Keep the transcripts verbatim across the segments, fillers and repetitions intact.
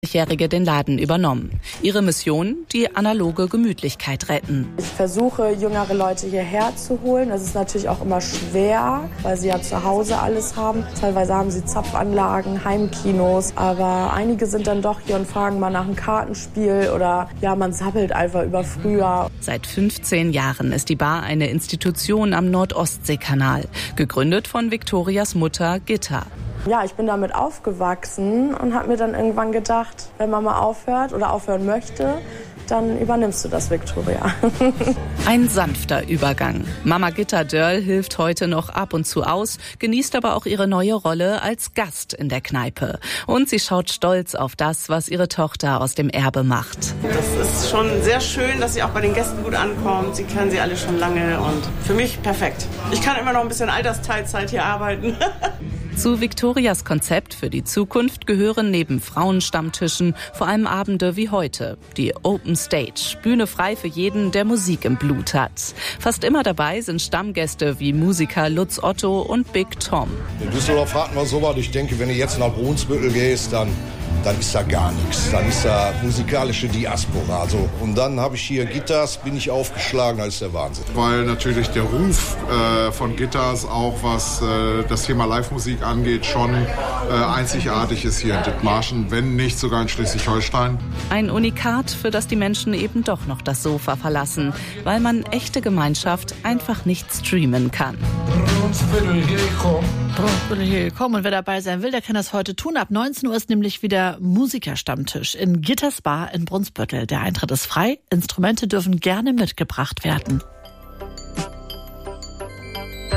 Jährige den Laden übernommen. Ihre Mission, die analoge Gemütlichkeit retten. Ich versuche, jüngere Leute hierher zu holen. Das ist natürlich auch immer schwer, weil sie ja zu Hause alles haben. Teilweise haben sie Zapfanlagen, Heimkinos, aber einige sind dann doch hier und fragen mal nach einem Kartenspiel oder ja, man sabbelt einfach über früher. Seit fünfzehn Jahren ist die Bar eine Institution am Nord-Ostsee-Kanal, gegründet von Viktorias Mutter Gitta. Ja, ich bin damit aufgewachsen und habe mir dann irgendwann gedacht, wenn Mama aufhört oder aufhören möchte, dann übernimmst du das, Viktoria. Ein sanfter Übergang. Mama Gitta Dörl hilft heute noch ab und zu aus, genießt aber auch ihre neue Rolle als Gast in der Kneipe. Und sie schaut stolz auf das, was ihre Tochter aus dem Erbe macht. Das ist schon sehr schön, dass sie auch bei den Gästen gut ankommt. Sie kennen sie alle schon lange und für mich perfekt. Ich kann immer noch ein bisschen Altersteilzeit hier arbeiten. Zu Viktorias Konzept für die Zukunft gehören neben Frauenstammtischen vor allem Abende wie heute. Die Open Stage, Bühne frei für jeden, der Musik im Blut hat. Fast immer dabei sind Stammgäste wie Musiker Lutz Otto und Big Tom. In Düsseldorf hatten wir sowas. Ich denke, wenn du jetzt nach Brunsbüttel gehst, dann, dann ist da gar nichts. Dann ist da musikalische Diaspora. Also, und dann habe ich hier Gitters, bin ich aufgeschlagen, das ist der Wahnsinn. Weil natürlich der Ruf äh, von Gitters auch, was äh, das Thema Live-Musik angeht, schon äh, einzigartig ist hier in Dithmarschen, wenn nicht sogar in Schleswig-Holstein. Ein Unikat, für das die Menschen eben doch noch das Sofa verlassen, weil man echte Gemeinschaft einfach nicht streamen kann. Brunsbüttel, hier komm. Und wer dabei sein will, der kann das heute tun. Ab neunzehn Uhr ist nämlich wieder Musikerstammtisch in Gitters Bar in Brunsbüttel. Der Eintritt ist frei. Instrumente dürfen gerne mitgebracht werden.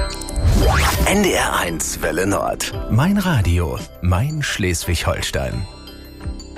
N D R eins Welle Nord. Mein Radio, mein Schleswig-Holstein.